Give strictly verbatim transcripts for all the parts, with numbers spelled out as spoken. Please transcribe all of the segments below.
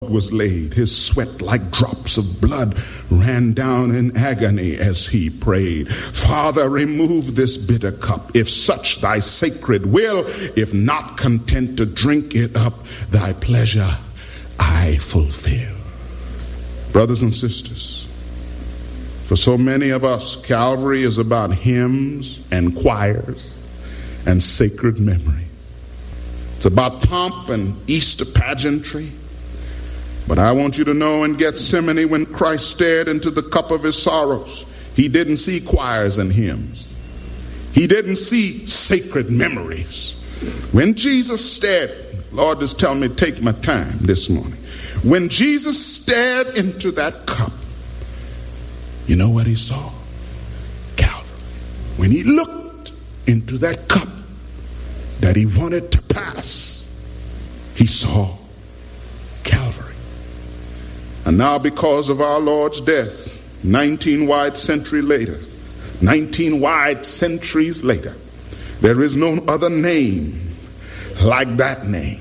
was laid, his sweat like drops of blood ran down in agony as he prayed. Father, remove this bitter cup, if such thy sacred will, if not content to drink it up, thy pleasure I fulfill. Brothers and sisters, for so many of us, Calvary is about hymns and choirs and sacred memories. It's about pomp and Easter pageantry. But I want you to know, in Gethsemane, when Christ stared into the cup of his sorrows, he didn't see choirs and hymns. He didn't see sacred memories. When Jesus stared, Lord is telling me to take my time this morning. When Jesus stared into that cup, you know what he saw? Calvary. When he looked into that cup that he wanted to pass, he saw Calvary. And now, because of our Lord's death, nineteen wide century later, nineteen wide centuries later, there is no other name like that name,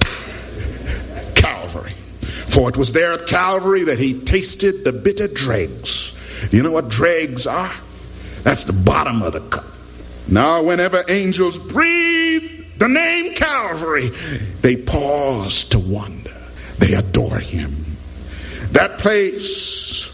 Calvary. For it was there at Calvary that he tasted the bitter dregs. You know what dregs are? That's the bottom of the cup. Now, whenever angels breathe the name Calvary, they pause to wonder. They adore him. That place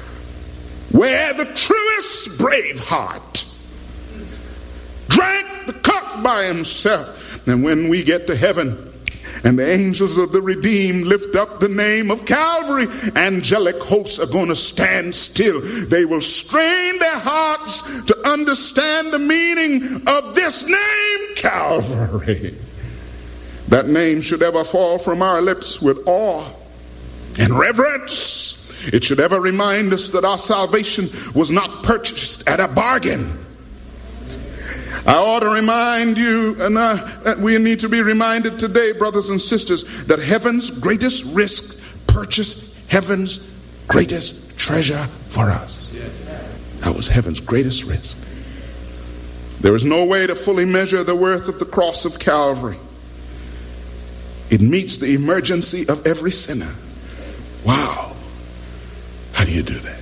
where the truest brave heart drank the cup by himself. And when we get to heaven and the angels of the redeemed lift up the name of Calvary, angelic hosts are going to stand still. They will strain their hearts to understand the meaning of this name, Calvary. That name should ever fall from our lips with awe and reverence. It should ever remind us that our salvation was not purchased at a bargain. I ought to remind you, and uh, we need to be reminded today, brothers and sisters, that heaven's greatest risk purchased heaven's greatest treasure for us. That was heaven's greatest risk. There is no way to fully measure the worth of the cross of Calvary. It meets the emergency of every sinner. Wow. How do you do that?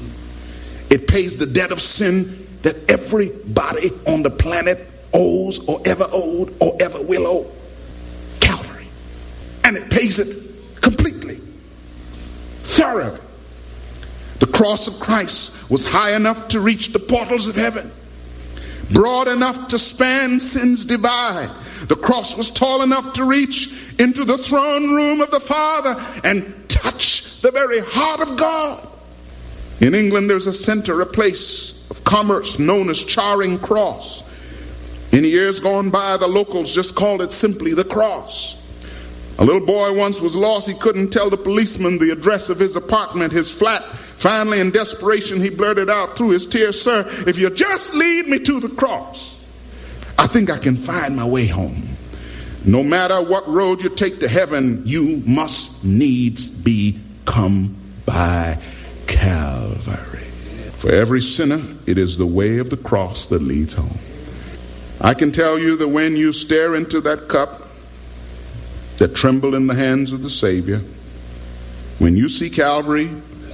It pays the debt of sin that everybody on the planet owes or ever owed or ever will owe. Calvary. And it pays it completely, thoroughly. The cross of Christ was high enough to reach the portals of heaven, broad enough to span sin's divide. The cross was tall enough to reach into the throne room of the Father and touch the very heart of God. In England, there's a center, a place of commerce known as Charing Cross. In years gone by, the locals just called it simply the Cross. A little boy once was lost. He couldn't tell the policeman the address of his apartment, his flat. Finally, in desperation, he blurted out through his tears, "Sir, if you just lead me to the cross, I think I can find my way home." No matter what road you take to heaven, you must needs be come by Calvary. For every sinner, it is the way of the cross that leads home. I can tell you that when you stare into that cup that trembled in the hands of the Savior, when you see Calvary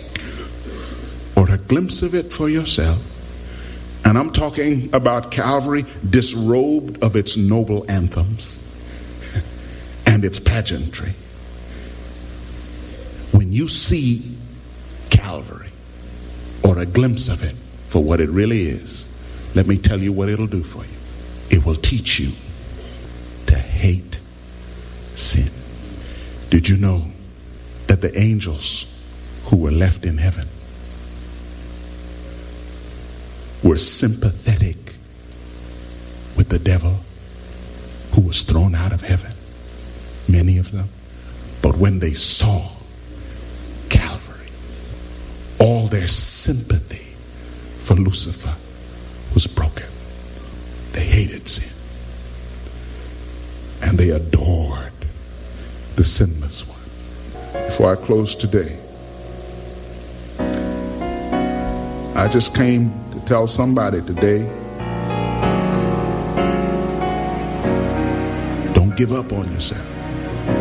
or a glimpse of it for yourself, and I'm talking about Calvary disrobed of its noble anthems and its pageantry. When you see Calvary or a glimpse of it for what it really is, let me tell you what it'll do for you. It will teach you to hate sin. Did you know that the angels who were left in heaven were sympathetic with the devil who was thrown out of heaven? Many of them. But when they saw Calvary, all their sympathy for Lucifer was broken. They hated sin. And they adored the sinless one. Before I close today, I just came to tell somebody today, don't give up on yourself.